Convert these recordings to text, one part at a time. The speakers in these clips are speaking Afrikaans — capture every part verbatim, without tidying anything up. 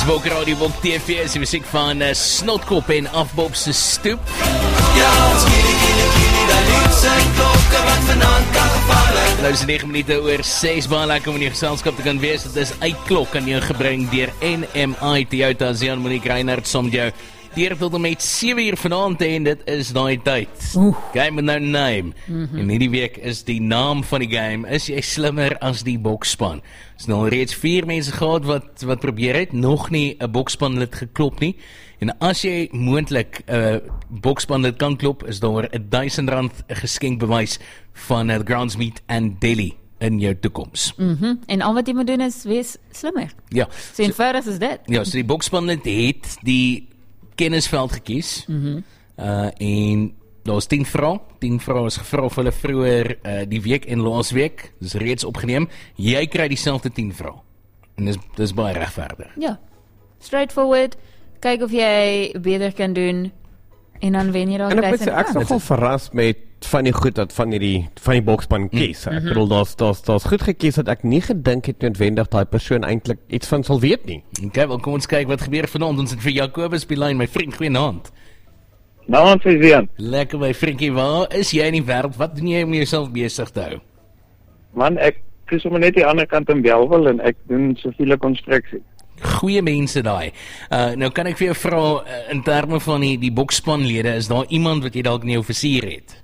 Wok Radio, Wok T V is die musiek van uh, Snotkop en Afbob se Stoep. Ja, ons gielie, gielie, gielie, die liedse klokke wat vanaand kan gevallen. Nou is negen minute oor ses, baie lekker om in die geselskap te kan wees. Het is uitklok aan jou gebring deur N M I Toyota, Zian Monique Reinhardt, som jou deur tot en met sewe uur vanaand en dit is daai tyd. Game with no name. Mm-hmm. En hierdie week is die naam van die game, is jy slimmer as die boksspan? Is nou al reeds vier mense gehad wat, wat probeer het, nog nie 'n boksspanlid geklop nie. En as jy moontlik 'n uh, boksspanlid kan klop, is daar 'n duisend rand geskenkbewys van uh, Grounds Meat and Deli in jou toekoms. Mm-hmm. En al wat jy moet doen is wees slimmer. Ja. So eenvoudig is dit. Ja, so die boksspanlid het die kennisveld gekies. Mm-hmm. uh, en daar is tien vrae. tien vrae is gevra of hulle vroeër uh, die week en laas week, dis reeds opgeneem. Jy kry dieselfde tien vrae. En dis dis baie regverdig. Ja. Straightforward. Kyk of jy beter kan doen en dan wen jy daar En ek pryse. moet sê, ek is nogal verras met van die goed dat van die van die bokspan kies. Mm. Ek bedoel daar's daar's daar's goed gekies dat ek nie gedink het noodwendig daai persoon eintlik iets van sal weet nie. Okay, wel kom ons kyk wat gebeur vanaand. Ons het vir Jacobus op die lyn, my vriend, goeienaand. Nou, Vivian. Lekker my vriendjie, waar is jy in die wêreld? Wat doen jy om jouself besig te hou? Man, ek is sommer net die ander kant in Belwel en ek doen siviele konstruksie. Goeie mense daai. Uh, nou kan ek vir jou vra, uh, in terme van die, die bokspanlede, is daar iemand wat jy dalk nie offisier het?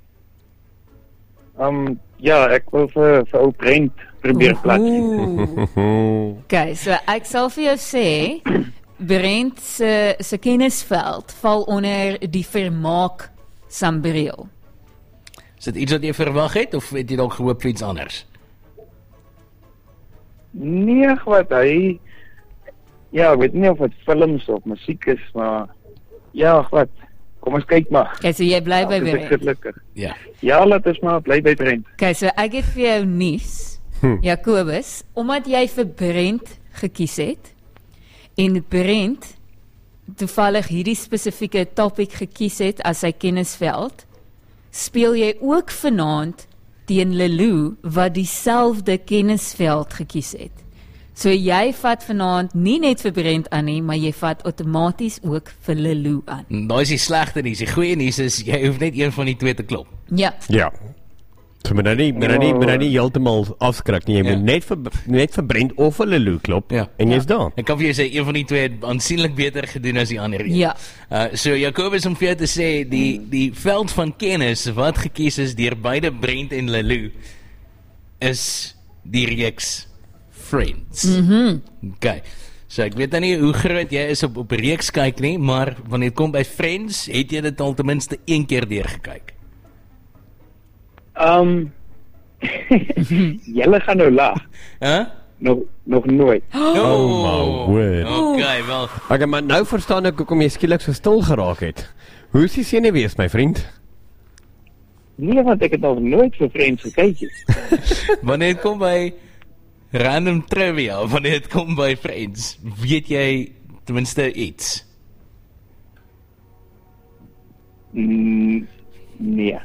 Um, ja, ek wil vir, vir ou Brent probeer plaas. Okay, so ek sal vir jou sê, Brent se se kennisveld val onder die vermaak sambreel. Is dit iets wat jy verwag het, of het jy dalk gehoop vir iets anders? Nee, wat hy... Ja, ek weet nie of het films of musiek is, maar... Ja, wat... Kom ons kyk maar. Okay, so jy bly by Brent. Gelukkig. Ja. Ja, laat ons maar bly by Brent. Okay, so ek het vir jou nuus, hm. Jacobus, omdat jy vir Brent gekies het, en Brent toevallig hierdie spesifieke topic gekies het as sy kennisveld, speel jy ook vanaand teen Lelou wat dieselfde kennisveld gekies het. So jy vat vanaand nie net vir Brent aan nie, maar jy vat outomaties ook vir Lelou aan. Nou is die slegte nuus. Die goeie nuus is jy hoef net een van die twee te klop. Ja. Ja. So moet nou nie, moet nou nie, moet nou nie heeltemal afskrik nie. Jy moet ja. net vir net vir Brent of vir Lelou klop ja. en jy's ja. daar. Ek kan vir jou sê een van die twee het aansienlik beter gedoen as die ander een. Ja. Uh, so Jacobus, om vir jou te sê, die die veld van kennis wat gekies is deur beide Brent en Lelou is die reeks Friends. Mhm. Okay. So ek weet nou nie hoe groot jy is op op reeks kyk nie, maar wanneer dit kom by Friends, het jy dit al ten minste een keer deurgekyk. Um, Julle gaan nou lag. Huh? Nog, nog nooit. Oh, oh my word. Okay, wel. Okay, maar nou verstaan ek hoekom jy skielik so stil geraak het. Hoe is die senuwees, my vriend? Nee, want ek het nog nooit vir Friends gekyk het. Wanneer dit kom by random trivia, wanneer dit kom by Friends, weet jy ten minste iets? Mm, nee.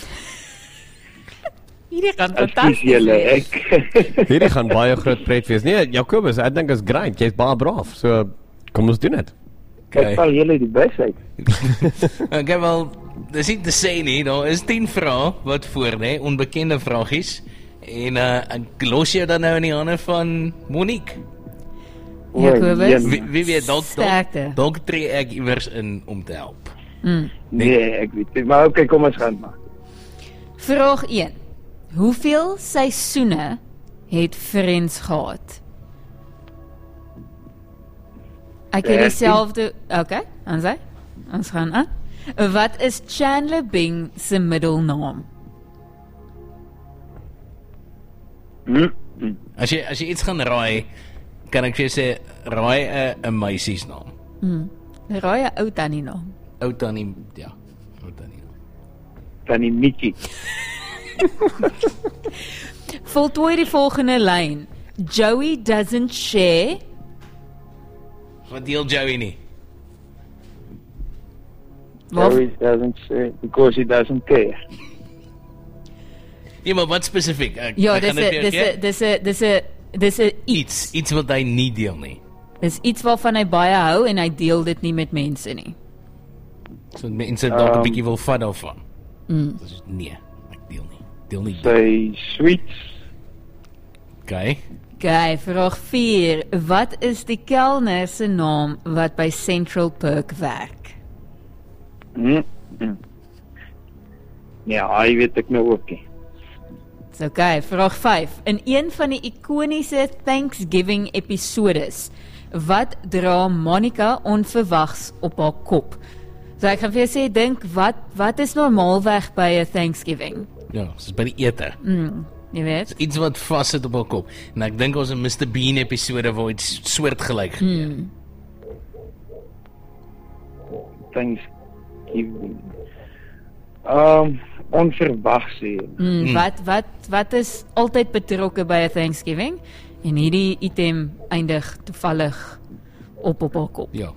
Hierdie gaan Excuse fantasties julle, wees. ek... Hierdie gaan baie groot pret wees. Nee, Jacobus, ek dink is great. Jy's baie braaf. So kom ons doen dit. Ek val julle die bes uit. Okay, wel, dis nie te sê nie, daar is tien vrae wat voor lê, onbekende vragies. En uh, ek los jou dan nou in die hande van Monique. Jacobus, Wie, wie weet, dalk sterkte. dalk dalk tree ek iewers in om te help. Mm. Nee, ek weet nie. Maar oké, kom ons gaan maar. Vraag een. Hoeveel seisoene het Friends gehad? Ek het dieselfde... Okay, aan sy? Ons gaan aan. Wat is Chandler Bing se middelnaam? Hm? Hm. As jy as jy iets gaan raai, kan ek vir jou sê raai 'n 'n meisie se naam. Hmm. Raai 'n ou tannie naam. Ou tannie, ja, ou tannie. Tannie Mickey. Voltooi die volgende lyn. Joey doesn't share. Wat deel Joey nie? Joey doesn't say because he doesn't care. Ja, maar wat spesifiek? Ek, Ja, ek dis gaan dit 'n vir jou dis gee. 'n dis 'n dis 'n dis 'n iets, iets wat hy nie deel nie. Dis iets waarvan hy baie hou en hy deel dit nie met mense nie. So mense dalk 'n Um, bietjie wil vat daarvan. Mm. Dis nee, ek deel nie. Deel nie. Sy sweets. Okay. Okay, vraag vier. Wat is die kelner se naam wat by Central Perk werk? Mm. Mm. Ja, hy weet ek nou ook nie. Dis okay, vraag vyf. In een van die ikoniese Thanksgiving episodes, wat dra Monica onverwags op haar kop? So ek gaan vir jou sê, dink, wat, wat is normaalweg by 'n Thanksgiving? Ja, dis by die ete. Mm, jy weet? Iets wat vas sit op haar kop. En ek dink ons 'n mister Bean episode waar iets soortgelyk gebeur. Mm. Thanksgiving. Um, onverwags sê. Mm, Mm. wat, wat, wat is altyd betrokke by 'n Thanksgiving? En hierdie item eindig toevallig op op haar kop. Ja.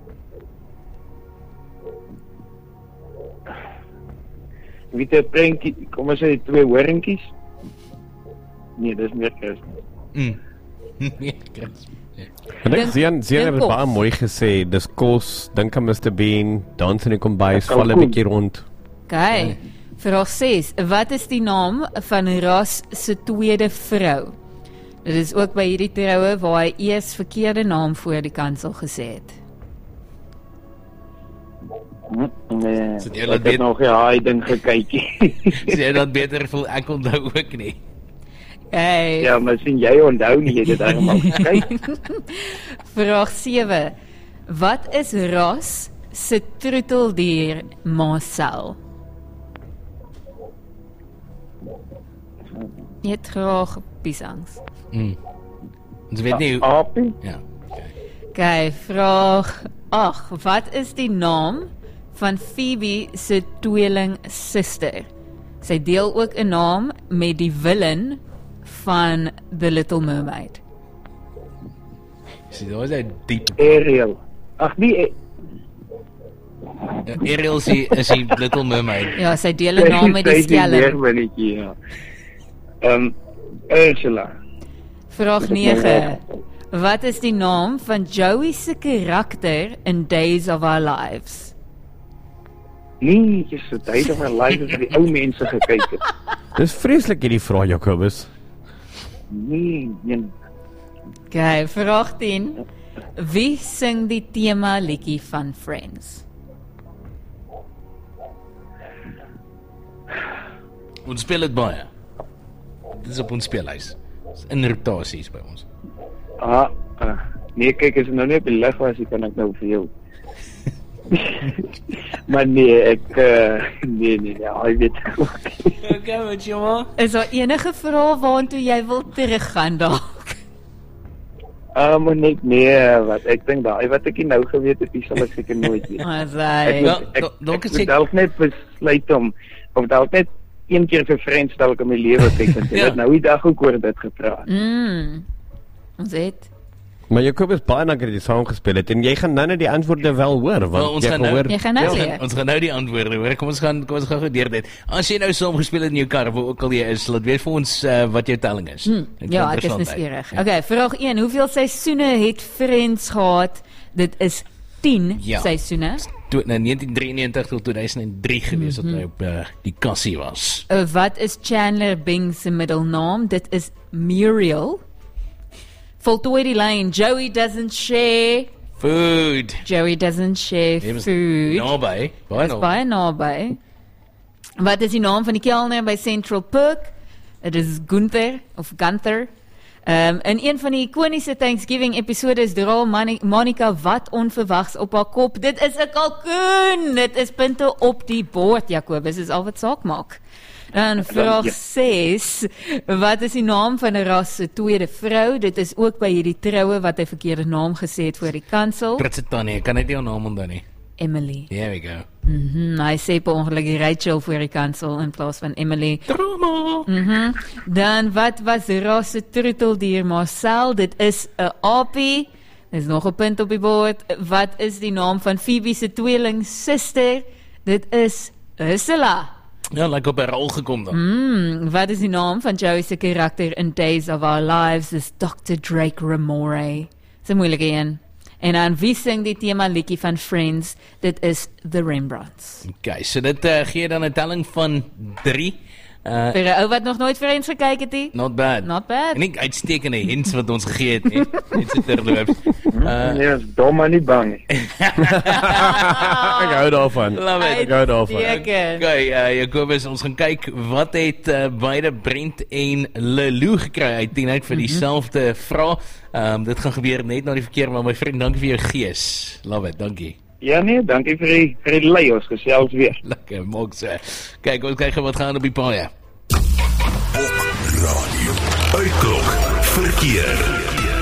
Weet 'n prentjie, kom ons sê twee horingkies. Nee, dis meer Kersfees. Mm. Nee, Chris. Ja. En ek Dink- sien sien dink het kos. baie mooi gesê, dis kos, dink aan mister Bean, dans in die kombuis, Kalkoen. val 'n bietjie rond. Okay. Vraag ses. Wat is die naam van Ras se tweede vrou? Dit is ook by hierdie troue waar hy eers verkeerde naam voor die kansel gesê het. Hm? Nee, Sit jy ek laat het weet- nog ja, hy ding gekykie. Sê dat beter voel ek onthou ook nie. Okay. Ja, maar sien jy onthou nie, jy het dit almal gekyk. Vraag sewe. Wat is Ras se troeteldier Marcel? Jy het graag piesangs. Mm. Ons weet nie hoe. Apie? Ja. Okay. Okay, vraag agt. Wat is die naam van Phoebe se tweeling suster? Sy deel ook 'n naam met die villain van The Little Mermaid. Sien, daar is hy diep. Ariel. Ag nee, eh, Ja, Ariel is die, is die Little Mermaid. Ja, sy deel 'n naam met die skelm. skelm. Ja. Ehm Ursula. Vraag nege. Wat is die naam van Joey se karakter in Days of Our Lives? Nee, jy's so tyd of my life as die ou mense gekyk het. Dis vreeslik hierdie vraag Jacobus. Nee, nee. Okay, vraag tien. Wie sing die tema liedjie van Friends? Ons speel dit baie. Dit is op ons speellys. Dis in rotasies by ons. Ah, ah, nee, kyk, as ek nou nie op die lig was, dan kan ek nou vir jou. Maar nee, ek uh, nee nee, ja, hy weet ook. Okay, wat jy maar. Is daar enige vrae waartoe jy wil teruggaan dalk? Ah, maar net nee, wat ek dink daai wat ek nie nou geweet het, dis sal ek seker nooit weet. As Ek hy Ja, moet- ek, da- dalk is ek moet ek- dalk net besluit om of dalk net een keer vir Friends dalk in my lewe kyk en Ja. dit nou die dag ook oor dit gepraat. Mm. Ons het Maar Jacobus baie dankie dat jy saam gespeel het en jy gaan nou net die antwoorde wel hoor Wel, want ons jy gaan gaan nou- hoor. Jy gaan nou ons, leer. gaan, ons gaan nou die antwoorde hoor. Kom ons gaan kom ons gaan gou deur dit. As jy nou saam gespeel het in jou kar, waar ook al jy is, laat weet vir ons uh, wat jou telling is. Hmm, Dit ja, kan ek is interessant nuuskierig. uit. Okay, vraag een. Hoeveel seisoene het Friends gehad? Dit is tien Ja. seisoene. Toe in negentien drieënnegentig tot tweeduisend drie gewees dat hy op uh, die kassie was. Uh, wat is Chandler Bing se middelnaam? Dit is Muriel. Voltooi die lyn. Joey doesn't share. Food. Joey doesn't share Jy was food. naby. Baie Is naby. baie naby. Wat is die naam van die kelner by Central Perk? Dit is Gunther of Gunther. Um, in een van die ikoniese Thanksgiving episodes dra Mani- Monica wat onverwags op haar kop. Dit is 'n kalkoen. Dit is punte op die bord, Jacobus. Dis al wat saak maak. Dan vraag ja. ses. Wat is die naam van 'n ras se tweede vrou? Dit is ook by hierdie troue wat hy verkeerde naam gesê het voor die kansel. Pritse Tannie, ek kan net nie jou naam onthou nie. Emily. There we go. Mhm, hy sê per ongeluk Rachel voor die kansel in plaas van Emily. Drama. Mhm. Dan wat was Ras se troeteldier Marcel? Dit is 'n apie. Dis nog 'n punt op die bord. Wat is die naam van Phoebe se tweeling suster? Dit is Ursula. Ja, like op 'n rol gekom dan. Hmm, wat is die naam van Joey se karakter in Days of Our Lives? Dis dokter Drake Ramore. Dis 'n moeilike een. En dan wie sing die tema liedjie van Friends? Dit is The Rembrandts. Okay, so dit uh, gee dan 'n telling van drie. Uh, Vir 'n ou wat nog nooit Friends gekyk het nie. not bad. Not bad. En ek uitstekende hints wat ons gegee het, nie? Net so terloops. Uh, Nee, is dom maar nie bang nie. Ek hou daarvan. Love it. Ek hou daarvan. Uitstekend. Okay, uh, Jacobus, ons gaan kyk wat het uh, beide Brent en Lelou gekry uit tien uit vir dieselfde vraag. Um, dit gaan gebeur net na die verkeer, maar my vriend, dankie vir jou gees. Love it, dankie. Ja nee, dankie vir die, vir die lei, ons gesels weer. Lekker, maak so. Kyk, ons kyk wat gaan op die paaie. Radio. Uitklok. Verkeer.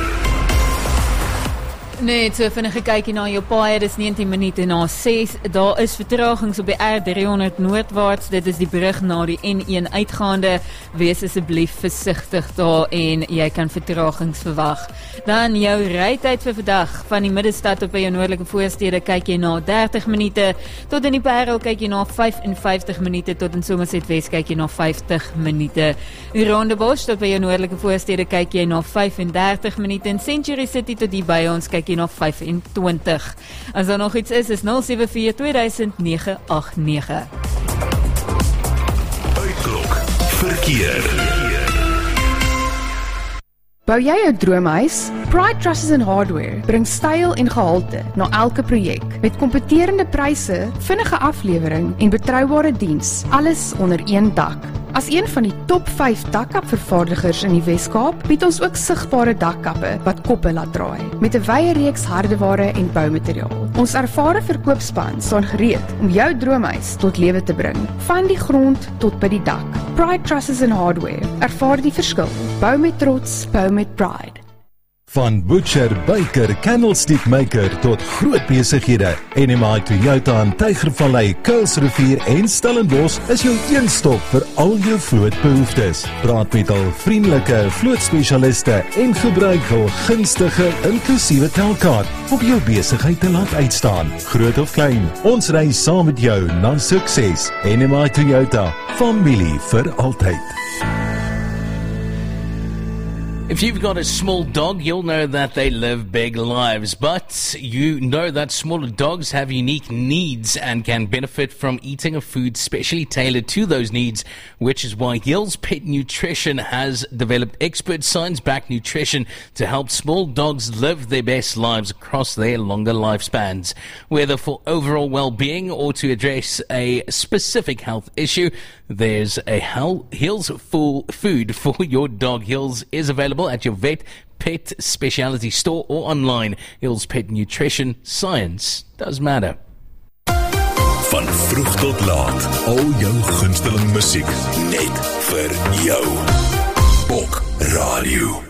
Nee, so vinnige kykie na jou paaie, dis negentien minute na ses. Daar is vertragings op die R driehonderd noordwaarts. Dit is die brug na die N een uitgaande. Wees asseblief versigtig daar en jy kan vertragings verwag. Dan jou rytyd vir vandag van die middestad op by jou noordelike voorstede kyk jy na dertig minute, tot in die Parel kyk jy na vyf en vyftig minute, tot in Somerset West kyk jy na vyftig minute. Rondebosch tot by jou noordelike voorstede kyk jy na vyf en dertig minute, en Century City tot hier by ons kyk jy na vyf en twintig. As daar nog iets is, is nul sewe vier twee duisend nege agt nege. Uitklok. Verkeer. Bou jy 'n droomhuis? Pride Trusses and Hardware bring styl en gehalte na elke projek met kompeterende pryse, vinnige aflewering en betroubare diens, alles onder een dak. As een van die top vyf dakkapvervaardigers in die Wes-Kaap, bied ons ook sigbare dakkappe wat koppe laat draai, met 'n wye reeks hardeware en boumateriaal. Ons ervare verkoopspan staan gereed om jou droomhuis tot lewe te bring, van die grond tot by die dak. Pride Trusses and Hardware, ervaar die verskil. Bou met trots, bou met pride. Van Butcher, Baker, Candlestick Maker tot groot besighede. N M I Toyota in Tygervallei, Kuilsrivier en Stellenbosch is jou een stop vir al jou vlootbehoeftes. Praat met al vriendelike vlootspesialiste en gebruik hul gunstige inklusiewe telkaart om jou besigheid te laat uitstaan. Groot of klein, ons ry saam met jou na sukses. N M I Toyota, familie vir altyd. If you've got a small dog, you'll know that they live big lives, but you know that smaller dogs have unique needs and can benefit from eating a food specially tailored to those needs, which is why Hills Pet Nutrition has developed expert science-backed nutrition to help small dogs live their best lives across their longer lifespans. Whether for overall well-being or to address a specific health issue, there's a Hills full food for your dog. Hills is available at your vet, pet specialty store or online. Hills Pet Nutrition. Science does matter. Van vroeg tot laat, al jou gunsteling musiek, net vir jou. Bok Radio.